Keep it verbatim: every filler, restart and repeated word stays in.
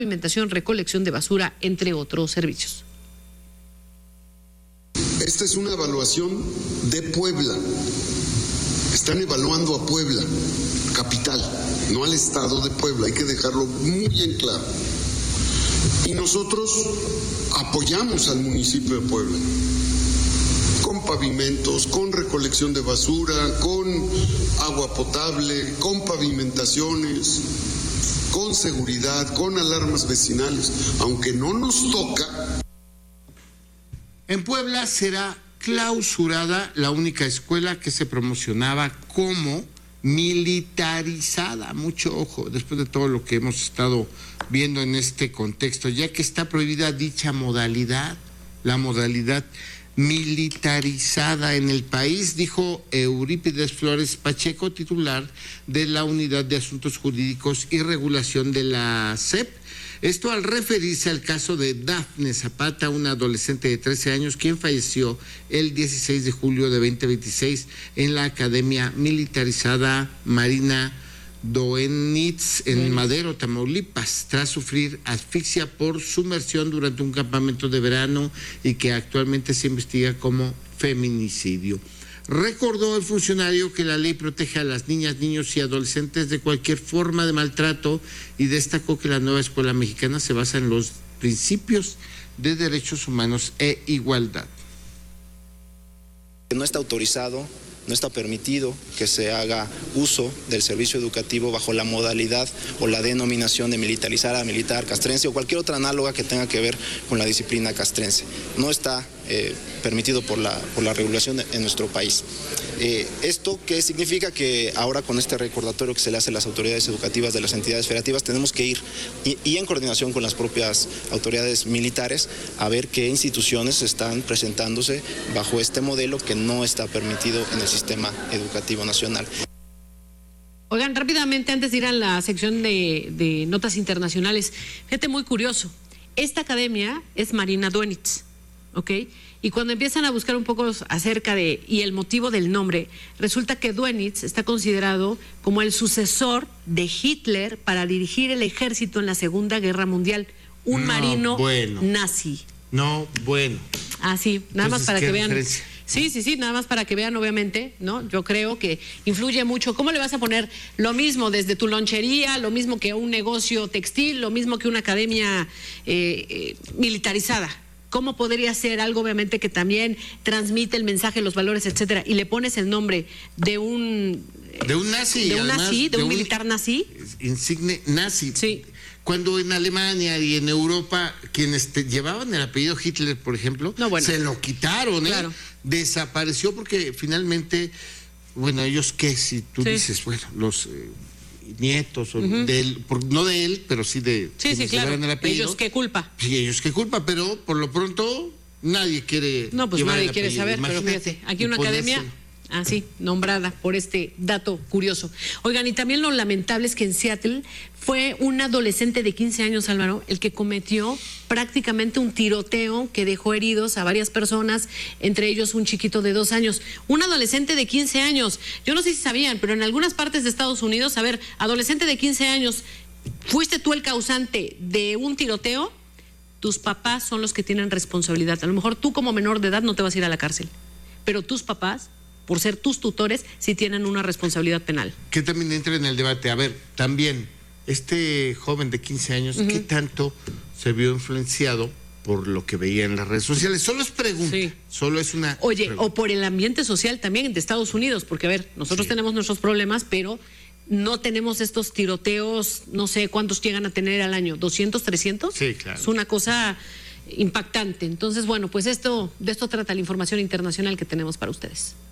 pavimentación, recolección de basura, entre otros servicios. Esta es una evaluación de Puebla. Están evaluando a Puebla, capital, no al estado de Puebla, hay que dejarlo muy bien claro. Y nosotros apoyamos al municipio de Puebla, con pavimentos, con recolección de basura, con agua potable, con pavimentaciones, con seguridad, con alarmas vecinales, aunque no nos toca. En Puebla será clausurada la única escuela que se promocionaba como militarizada. Mucho ojo, después de todo lo que hemos estado viendo en este contexto, ya que está prohibida dicha modalidad, la modalidad militarizada en el país, dijo Eurípides Flores Pacheco, titular de la Unidad de Asuntos Jurídicos y Regulación de la S E P. Esto al referirse al caso de Dafne Zapata, una adolescente de trece años, quien falleció el dieciséis de julio de veinte veintiséis en la Academia Militarizada Marina Doenitz en Madero, Tamaulipas, tras sufrir asfixia por sumersión durante un campamento de verano y que actualmente se investiga como feminicidio. Recordó el funcionario que la ley protege a las niñas, niños y adolescentes de cualquier forma de maltrato y destacó que la nueva escuela mexicana se basa en los principios de derechos humanos e igualdad. No está autorizado, no está permitido que se haga uso del servicio educativo bajo la modalidad o la denominación de militarizada, militar, castrense o cualquier otra análoga que tenga que ver con la disciplina castrense. No está eh, permitido por la, por la regulación en nuestro país. Eh, ¿Esto qué significa? Que ahora con este recordatorio que se le hace a las autoridades educativas de las entidades federativas tenemos que ir y, y en coordinación con las propias autoridades militares a ver qué instituciones están presentándose bajo este modelo que no está permitido en el sistema educativo nacional. Oigan, rápidamente, antes de ir a la sección de, de notas internacionales, fíjate, muy curioso, esta academia es Marina Doenitz, ¿ok? Y cuando empiezan a buscar un poco acerca de, y el motivo del nombre, resulta que Doenitz está considerado como el sucesor de Hitler para dirigir el ejército en la Segunda Guerra Mundial, un no, marino bueno. nazi. No, bueno. Ah, sí, nada Entonces, más para ¿qué que vean. Diferencia? Sí, sí, sí, nada más para que vean, obviamente, ¿no? Yo creo que influye mucho. ¿Cómo le vas a poner lo mismo desde tu lonchería, lo mismo que un negocio textil, lo mismo que una academia eh, eh, militarizada? ¿Cómo podría ser algo, obviamente, que también transmite el mensaje, los valores, etcétera? Y le pones el nombre de un... De un nazi. De un nazi, de, de un, un militar nazi. Insigne nazi. Sí. Cuando en Alemania y en Europa, quienes te llevaban el apellido Hitler, por ejemplo, no, bueno, se lo quitaron, ¿eh? Claro. Desapareció porque finalmente, bueno, ellos qué, si tú sí. dices, bueno, los... Eh, nietos, o uh-huh. de él, por, no de él, pero sí de... Sí, sí, claro. El apellido. ¿Ellos qué culpa? Sí, ellos qué culpa, pero por lo pronto nadie quiere... No, pues nadie quiere apellido. saber, Imagínate, pero fíjate, aquí una academia... Así, ah, nombrada por este dato curioso. Oigan, y también lo lamentable es que en Seattle fue un adolescente de quince años, Álvaro, el que cometió prácticamente un tiroteo que dejó heridos a varias personas, entre ellos un chiquito de dos años. Un adolescente de quince años. Yo no sé si sabían, pero en algunas partes de Estados Unidos, a ver, adolescente de quince años, ¿fuiste tú el causante de un tiroteo? Tus papás son los que tienen responsabilidad. A lo mejor tú como menor de edad no te vas a ir a la cárcel, pero tus papás, por ser tus tutores, sí tienen una responsabilidad penal. Que también entra en el debate. A ver, también, este joven de quince años, uh-huh. ¿qué tanto se vio influenciado por lo que veía en las redes sociales? Solo es pregunta, sí. solo es una Oye, pregunta. O por el ambiente social también de Estados Unidos, porque a ver, nosotros sí. tenemos nuestros problemas, pero no tenemos estos tiroteos, no sé cuántos llegan a tener al año, ¿doscientos, trescientos? Sí, claro. Es una cosa impactante. Entonces, bueno, pues esto, de esto trata la información internacional que tenemos para ustedes.